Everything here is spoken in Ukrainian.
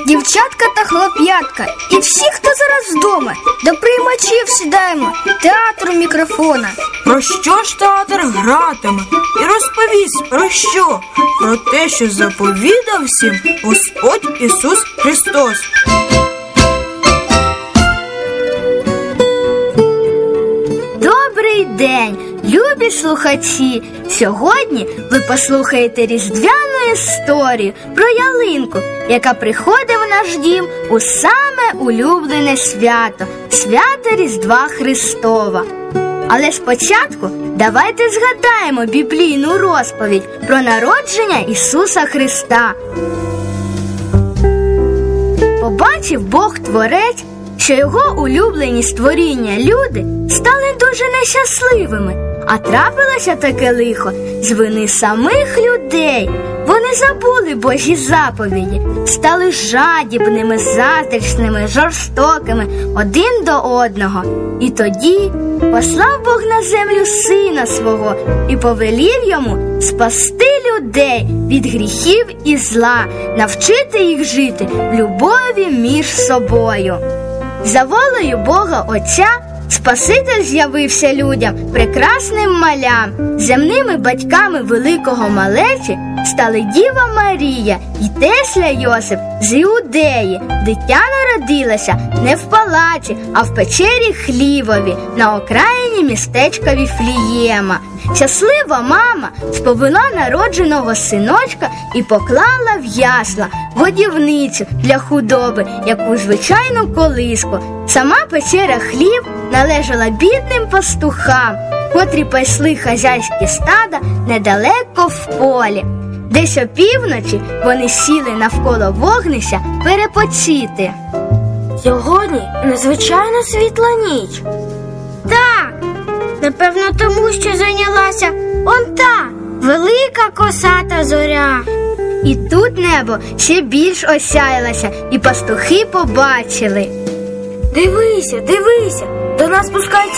дівчатка та хлоп'ятка і всі, хто зараз вдома, до приймачів сідаємо, театру мікрофона. Про що ж театр гратиме і розповість про що? Про те, що заповідав всім Господь Ісус Христос. Добрий день, любі слухачі! Сьогодні ви послухаєте різдвяну історію про ялинку, яка приходить в наш дім у саме улюблене свято – свято Різдва Христова. Але спочатку давайте згадаємо біблійну розповідь про народження Ісуса Христа. Побачив Бог-творець, що його улюблені створіння люди стали дуже нещасливими, а трапилося таке лихо з вини самих людей. Вони забули Божі заповіді, стали жадібними, заздрісними, жорстокими один до одного. І тоді послав Бог на землю Сина Свого і повелів йому спасти людей від гріхів і зла, навчити їх жити в любові між собою. За волею Бога Отця Спаситель з'явився людям прекрасним малям. Земними батьками великого малечі стали Діва Марія і тесля Йосип з Іудеї. Дитя народилося не в палаці, а в печері Хлівові на окраїні містечка Віфлієма. Щаслива мама сповила народженого синочка і поклала в ясла годівницю для худоби, яку звичайну колиску. Сама печера Хлів належала бідним пастухам, котрі пасли хазяйські стада недалеко в полі. Десь опівночі вони сіли навколо вогнища перепочити. Сьогодні незвичайно світла ніч. Так, напевно тому, що зайнялася он та велика косата зоря. І тут небо ще більш осяялося, і пастухи побачили. Дивися, до нас спускається